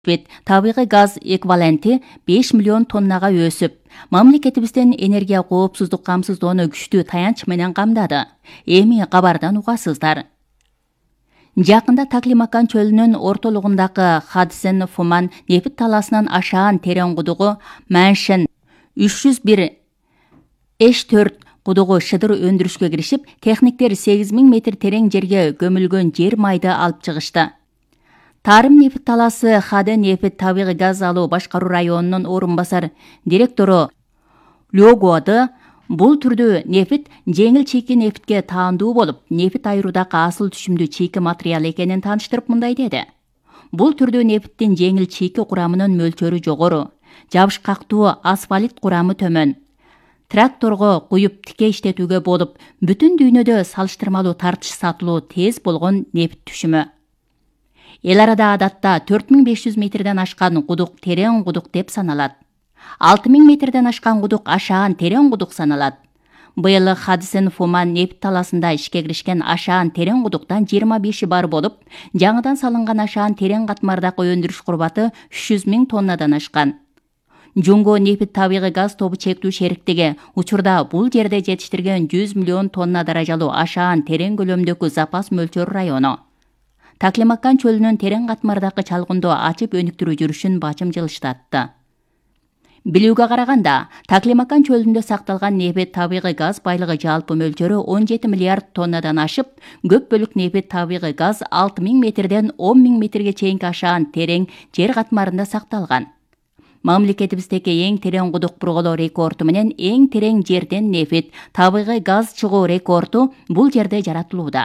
табигый газ эквиваленти 5 миллион тоннага өсүп, мамлекетибиздин энергия коопсуздук камсыздоону күчтүү таянч менен камдады. Эми кабардан угасыздар. Жакында Таклимакан чөлүнүн ортолугундагы Хадсен Фуман нефт таласынын ашаан терең кудугу Маншен 301 H4 кудугу шыдыр өндүрүшкө киришип, техниктер 8000 метр терең жерге көмүлгөн жер майды алып чыгышты. Тарым нефт таласы Хаде нефт табигый газ алуу башкаруу районунун орун басар директору Лёгуады бул түрдүү нефт жеңил чийки нефтке таандуу болуп, нефт айыруудагы асыл түшүмдүү чийки материал экенин тааныштырып мындай деди. Бул түрдүү нефттин жеңил чийки курамынын мөлчөрү жогору, жабышкактуу асфальт курамы төмөн. Тракторго куюп тике иштетүүгө болуп, бүтүн дүйнөдө салыштырмалуу тартыш сатылуу тез болгон нефт түшүмү. Эл арада адатта 4500 метрден ашкан кудук терең кудук деп саналат. 6000 метрден ашкан кудук ашаан терең кудук саналат. Быйыл Хадсен Фуман нефт таласында ишке киришкен ашаан терең кудуктан 25 бар болуп, жаңыдан салынган ашаан терең катмардагы өндүрүш курбаты 300 000 тоннадан ашкан. Жунго нефт табигый газ тобу чектүү шериктиги учурда бул жерде жетиштирген 100 миллион тонна даражалуу ашаан терең көлөмдөгү запас мөлчөр району. Таклимакан чөлүнүн терең катмардагы чалгындоо ачып өнүктүрүү жүрүшүн бачым жылыштатты. Билүүгө караганда, Таклимакан чөлүндө сакталган нефт табигый газ байлыгы жалпы мөлчөрү 17 миллиард тоннадан ашып, көп бөлүк нефт табигый газ 6000 метрден 10 000 метрге чейинки ашаан терең жер катмарында сакталган. Мамлекетибиздеги эң терең кудук бурголоо рекорду менен эң терең жерден нефт табигый газ чыгуу рекорду бул жерде жаратылууда.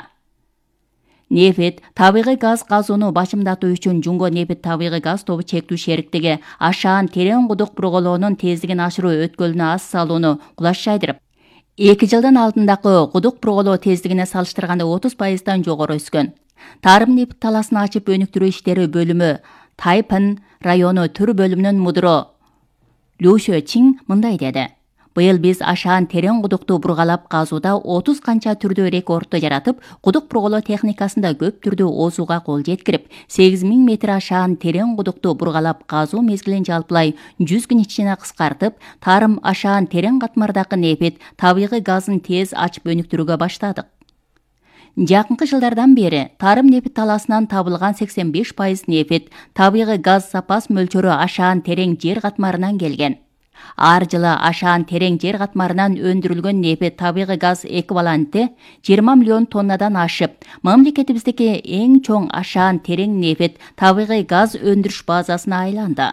Нефт табигый газ казууну бачымдатуу үчүн Жунго нефт табигый газ тобу чектүү шериктиги ашаан терең кудук бурголоонун тездигин ашыруу өткөлүнө аз салууну кулаш жайдырып, 2 жылдын алдындагы кудук бурголоо тездигине салыштырганда 30% жогору өскөн. Тарым нефт таласын ачып өнүктүрүү иштери бөлүмү Тайпен району төр бөлүмүнүн мудуру Лю Шөчин мындай деди. Быйыл биз ашаан терең кудукту бургалап казууда 30 канча түрдүү рекордду жаратып, кудук бурголоо техникасында көп түрдүү оозууга кол жеткирип, 8000 метр ашаан терең кудукту бургалап казуу мезгилин жалпылай 100 күн ичине кыскартып, тарым ашаан терең катмардагы нефт табигый газын тез ачып өнүктүрүүгө баштадык. Жакынкы жылдардан бери тарым нефт таласынан табылган 85% нефт табигый газ запас мөлчөрү ашаан терең жер катмарынан келген. Ар жылы ашаан терең жер катмарынан өндүрүлгөн нефт табигый газ эквиваленти 20 миллион тоннадан ашып, мамлекетибиздеги эң чоң ашаан терең нефт табигый газ өндүрүш базасына айланды.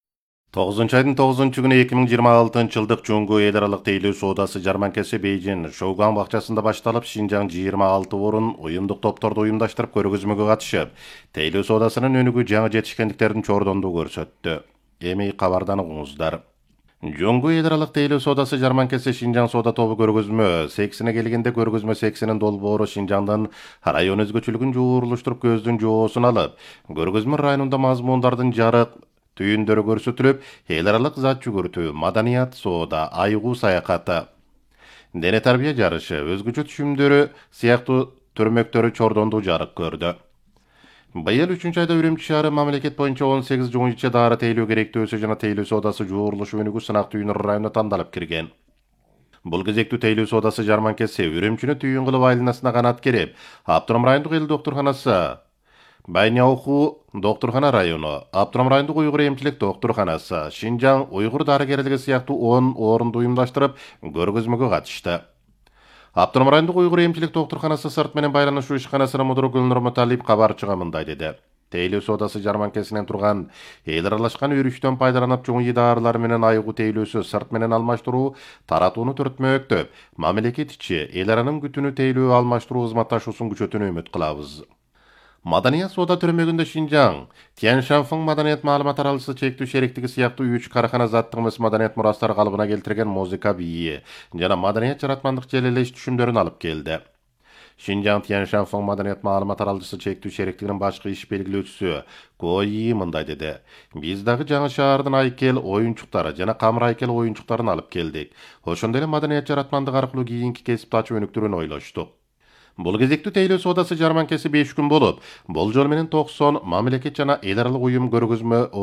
9-айдын 9-күнү 2026 жылдык Жунго эл аралык тейлөө соодасы жарманкасы Бейжин Шоуган бакчасында башталып, Шинжаң 26 орун уюмдук топторду уюмдаштырып көргөзмөгө катышып, тейлөө соодасынын өнүгүү жаңы жетишкендиктерин чордондуу көрсөттү. Эми кабардан угуңуздар. Жунго эл аралык тейлөө соодасы жарманкасы Шинжаң соода тобу көргөзмө 80 келгенде көргөзмө 80-ин долбоору Шинжаңдын район өзгөчөлүгүн жуурулуштуруп көздүн жоосун алып, көргөзмө районунда мазмундардын жарык түйүндөрү көрсөтүлүп, эл аралык зат жүгүртүү, маданият, соода, айгуу саякаты, дене тарбия жарышы, өзгөчө түшүмдөрү сыяктуу төрмөктөрү чордондуу жарык көрдү. Быйыл 3-айда Үрүмчү шаары мамлекет боюнча 18 жугунча дары тейлөө керектөөсү жана тейлөө соодасы жуурулушу өнүгүү сынак түйүнү районуна тандалып кирген. Бул кезектүү тейлөө соодасы жарманкасы Үрүмчүнү түйүн кылып айланасына канат керип, Аптурам райондук эл доктурханасы, Байняуху доктурхана району, Аптурам райондук уйгур эмчилик доктурханасы, Шинжаң уйгур дарыгерлиги сыяктуу 10 орунду уюмдаштырып, көргөзмөгө катышты. Аптурам райондук уйгур эмчилик доктурханасы сырт менен байланышуу ишканасынын мудуру Гүлнур Муталип кабарчыга мындай деди. Тейлөө соодасы жарманкасынан турган эл аралашкан өрүштөн пайдаланып чоң дарылар менен айгуу тейлөөсү сырт менен алмаштыруу, таратууну төртмөктөп, мамлекет ичи эл аранын күтүнү тейлөө алмаштыруу кызматташуусун күчөтүүнү үмүт кылабыз. Маданият соода төрмөгүндө Шинжаң, Тяньшанфың маданият маалымат аралышы чектүү шериктиги сыяктуу 3 карахана заттык эмес маданият мурастары калыбына келтирген музыка бийи жана маданият жаратмандык желелеш түшүмдөрүн алып келди. Шинжаң Тяньшанфың маданият маалымат аралышы чектүү шериктигинин башкы иш белгилөөчүсү Кои мындай деди. Биз дагы жаңы шаардын айкел оюнчуктары жана камыр айкел оюнчуктарын алып келдик. Ошондой эле маданият жаратмандык аркылуу кийинки кесипти ачып өнүктүрүүнү ойлоштук. Бул кезектүү тейлөө соодасы жарманкеси 5 күн болуп, бул жол менен 90 мамлекет жана эл аралык уюм көргөзмө